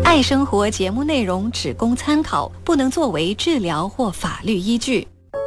爱生活节目内容只供参考，不能作为治疗或法律依据。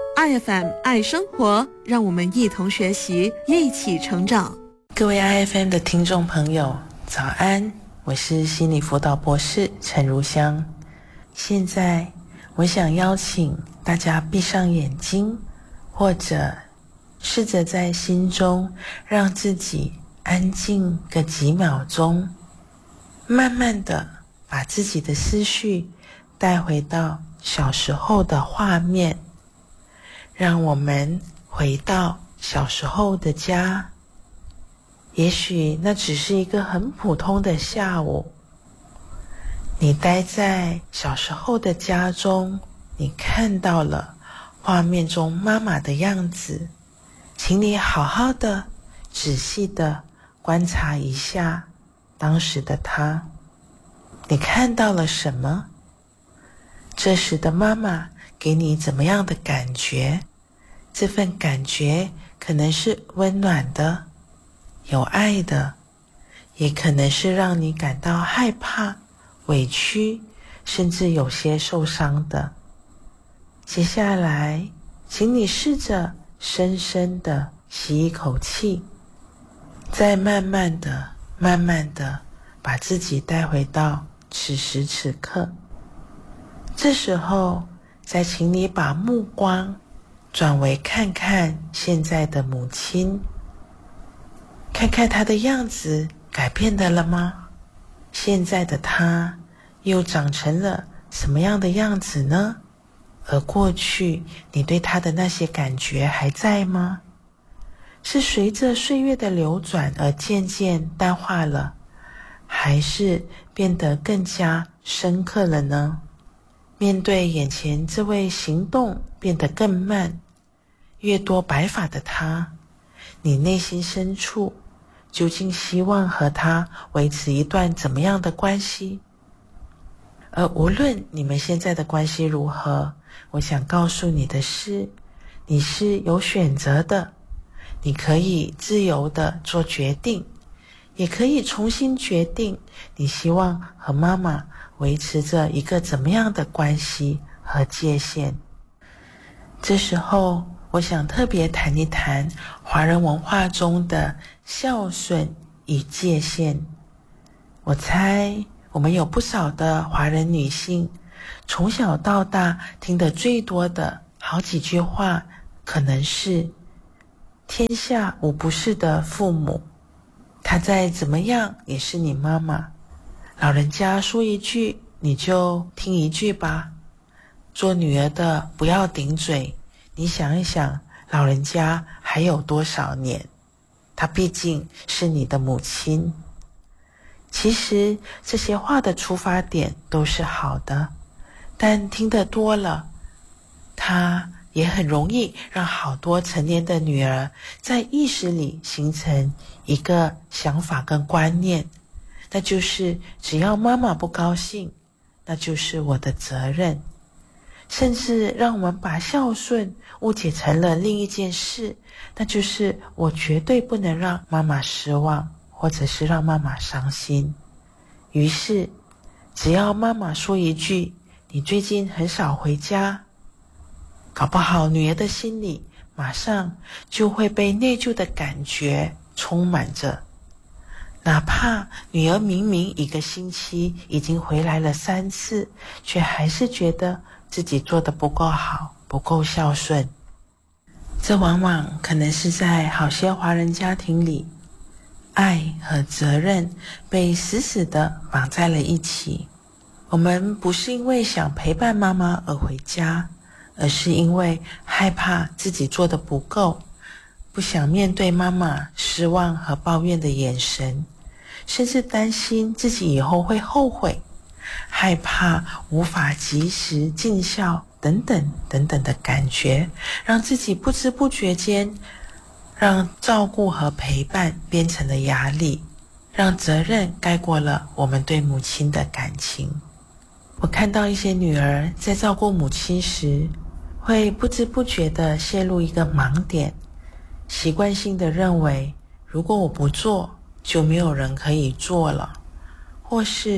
IFM 爱生活，让我们一同学习，一起成长。 各位 IFM 的听众朋友，早安，我是心理辅导博士陈如香。现在我想邀请大家闭上眼睛，或者试着在心中让自己安静个几秒钟，慢慢的把自己的思绪带回到小时候的画面，让我们回到小时候的家。也许那只是一个很普通的下午，你待在小时候的家中，你看到了画面中妈妈的样子，请你好好的仔细的观察一下当时的她，你看到了什么？这时的妈妈给你怎么样的感觉？这份感觉可能是温暖的，有爱的，也可能是让你感到害怕、委屈，甚至有些受伤的。接下来，请你试着深深的吸一口气，再慢慢的把自己带回到此时此刻。这时候，再请你把目光转为看看现在的母亲，看看她的样子改变的了吗？现在的她又长成了什么样的样子呢？而过去你对她的那些感觉还在吗？是随着岁月的流转而渐渐淡化了，还是变得更加深刻了呢？面对眼前这位行动变得更慢、越多白发的他，你内心深处究竟希望和他维持一段怎么样的关系？而无论你们现在的关系如何，我想告诉你的是，你是有选择的，你可以自由地做决定，也可以重新决定你希望和妈妈维持着一个怎么样的关系和界限。这时候我想特别谈一谈华人文化中的孝顺与界限。我猜我们有不少的华人女性，从小到大听得最多的好几句话，可能是天下无不是的父母，她再怎么样也是你妈妈，老人家说一句你就听一句吧，做女儿的不要顶嘴，你想一想老人家还有多少年，她毕竟是你的母亲。其实这些话的出发点都是好的，但听得多了，它也很容易让好多成年的女儿在意识里形成一个想法跟观念，那就是只要妈妈不高兴，那就是我的责任，甚至让我们把孝顺误解成了另一件事，那就是我绝对不能让妈妈失望，或者是让妈妈伤心。于是只要妈妈说一句你最近很少回家，搞不好女儿的心里马上就会被内疚的感觉充满着，哪怕女儿明明一个星期已经回来了3次，却还是觉得自己做得不够好，不够孝顺。这往往可能是在好些华人家庭里，爱和责任被死死地绑在了一起。我们不是因为想陪伴妈妈而回家，而是因为害怕自己做得不够，不想面对妈妈失望和抱怨的眼神，甚至担心自己以后会后悔，害怕无法及时尽孝等等的感觉，让自己不知不觉间让照顾和陪伴变成了压力，让责任盖过了我们对母亲的感情。我看到一些女儿在照顾母亲时，会不知不觉地陷入一个盲点，习惯性地认为如果我不做，就没有人可以做了，或是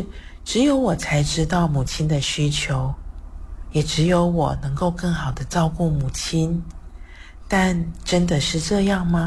只有我才知道母亲的需求，也只有我能够更好地照顾母亲。但真的是这样吗？